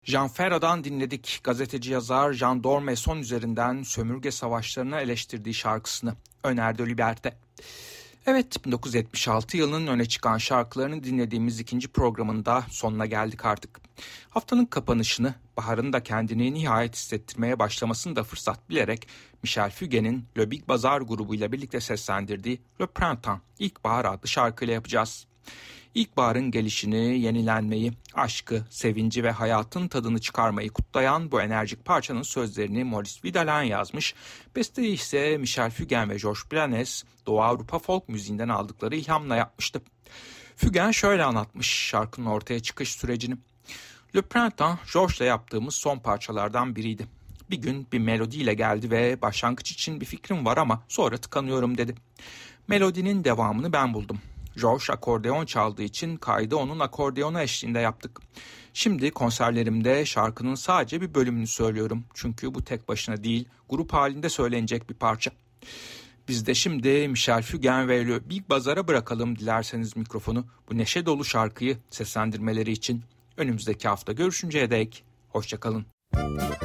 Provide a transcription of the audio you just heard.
Jean Ferrat'dan dinledik. Gazeteci yazar Jean d'Ormesson üzerinden sömürge savaşlarını eleştirdiği şarkısını önerdi Liberté. Evet, 1976 yılının öne çıkan şarkılarını dinlediğimiz ikinci programında sonuna geldik artık. Haftanın kapanışını, baharın da kendini nihayet hissettirmeye başlamasını da fırsat bilerek Michel Fugain'in Le Big Bazar grubuyla birlikte seslendirdiği Le Printemps, İlkbahar adlı şarkıyla yapacağız. İlkbaharın gelişini, yenilenmeyi, aşkı, sevinci ve hayatın tadını çıkarmayı kutlayan bu enerjik parçanın sözlerini Maurice Vidalin yazmış, besteyi ise Michel Fugain ve Georges Branes Doğu Avrupa folk müziğinden aldıkları ilhamla yapmıştı. Fugain şöyle anlatmış şarkının ortaya çıkış sürecini. Le Printemps, Georges'la yaptığımız son parçalardan biriydi. Bir gün bir melodiyle geldi ve başlangıç için bir fikrim var ama sonra tıkanıyorum dedi. Melodinin devamını ben buldum. Georges akordeon çaldığı için kaydı onun akordeonu eşliğinde yaptık. Şimdi konserlerimde şarkının sadece bir bölümünü söylüyorum. Çünkü bu tek başına değil, grup halinde söylenecek bir parça. Biz de şimdi Michel Fugain ve Le Big Bazar'a bırakalım dilerseniz mikrofonu bu neşe dolu şarkıyı seslendirmeleri için. Önümüzdeki hafta görüşünceye dek hoşça kalın.